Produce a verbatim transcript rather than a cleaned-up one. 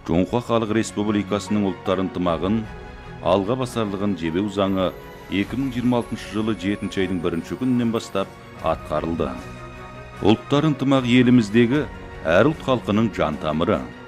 Жоңқа Халық Республикасының ұлттар ынтымағын алға басарлығын жебеу заңы эки миң жыйырма алтынчы жылы жетинчи айдың биринчи күнүнөн бастап аткарылды. Ұлттар ынтымағы еліміздегі әр ұлт халқының жан тамыры.